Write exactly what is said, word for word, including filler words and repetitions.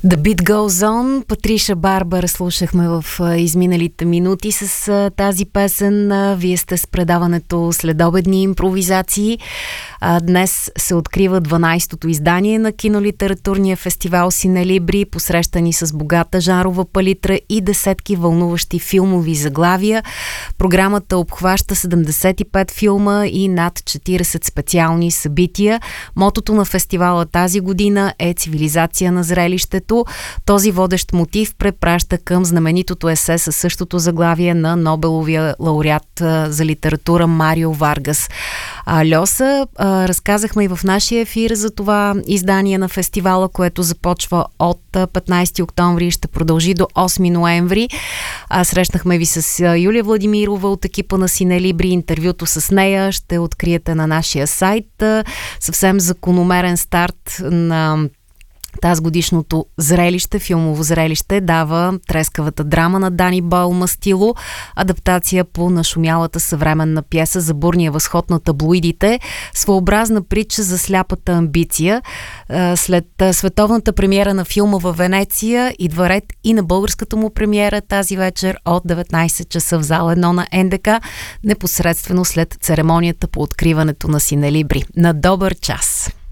The Beat Goes On, Патриша Барбар слушахме в изминалите минути с тази песен. Вие сте с предаването Следобедни импровизации. Днес се открива дванайсетото издание на кинолитературния фестивал Синелибри, посрещани с богата жанрова палитра и десетки вълнуващи филмови заглавия. Програмата обхваща седемдесет и пет филма и над четирийсет специални събития. Мотото на фестивала тази година е цивилизация на зрелището. Този водещ мотив препраща към знаменитото есе със същото заглавие на Нобеловия лауреат за литература Марио Варгас Льоса. Разказахме и в нашия ефир за това издание на фестивала, което започва от петнайсети октомври и ще продължи до осми ноември. Срещнахме ви с Юлия Владимирова от екипа на Синелибри. Интервюто с нея ще откриете на нашия сайт. Съвсем закономерен старт на тази годишното зрелище, филмово зрелище, дава трескавата драма на Дани Бойл Мастило, адаптация по нашумялата съвременна пиеса за бурния възход на таблоидите, своеобразна притча за сляпата амбиция. След световната премиера на филма във Венеция идва ред и на българската му премиера тази вечер от деветнайсет часа в зала едно на Ен Де Ка, непосредствено след церемонията по откриването на Синелибри. На добър час!